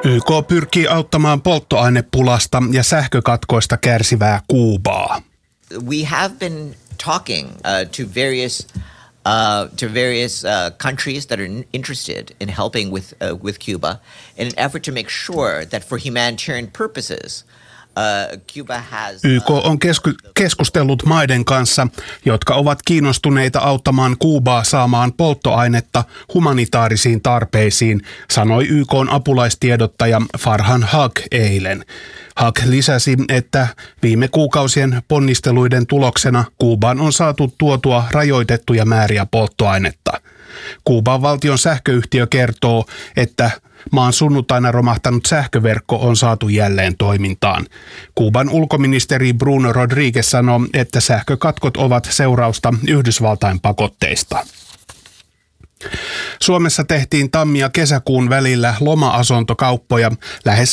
YK pyrkii auttamaan polttoainepulasta ja sähkökatkoista kärsivää Kuubaa. We have been talking to various countries that are interested in helping with Cuba in an effort to make sure that for humanitarian purposes Cuba has YK on keskustellut maiden kanssa, jotka ovat kiinnostuneita auttamaan Kuubaa saamaan polttoainetta humanitaarisiin tarpeisiin, sanoi YK:n apulaistiedottaja Farhan Haq eilen. Haq lisäsi, että viime kuukausien ponnisteluiden tuloksena Kuubaan on saatu tuotua rajoitettuja määriä polttoainetta. Kuuban valtion sähköyhtiö kertoo, että maan sunnuntaina romahtanut sähköverkko on saatu jälleen toimintaan. Kuuban ulkoministeri Bruno Rodriguez sanoi, että sähkökatkot ovat seurausta Yhdysvaltain pakotteista. Suomessa tehtiin tammi- ja kesäkuun välillä loma-asuntokauppoja lähes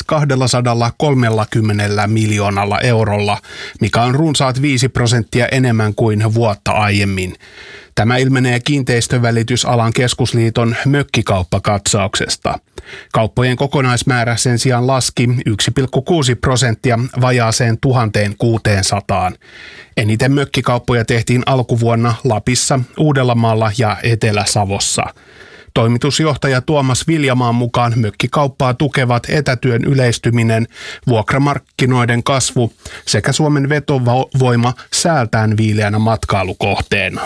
230 miljoonalla eurolla, mikä on runsaat 5% enemmän kuin vuotta aiemmin. Tämä ilmenee Kiinteistövälitysalan keskusliiton mökkikauppakatsauksesta. Kauppojen kokonaismäärä sen sijaan laski 1,6% vajaaseen 1600. Eniten mökkikauppoja tehtiin alkuvuonna Lapissa, Uudellamaalla ja Etelä-Savossa. Toimitusjohtaja Tuomas Viljamaan mukaan mökkikauppaa tukevat etätyön yleistyminen, vuokramarkkinoiden kasvu sekä Suomen vetovoima säältään viileänä matkailukohteena.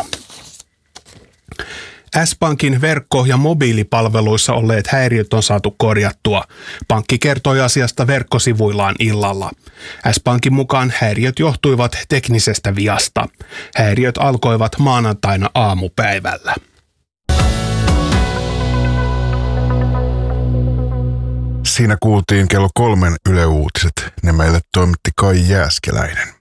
S-Pankin verkko- ja mobiilipalveluissa olleet häiriöt on saatu korjattua. Pankki kertoi asiasta verkkosivuillaan illalla. S-Pankin mukaan häiriöt johtuivat teknisestä viasta. Häiriöt alkoivat maanantaina aamupäivällä. Siinä kuultiin kello 3 Yle Uutiset. Ne meille toimitti Kai Jääskeläinen.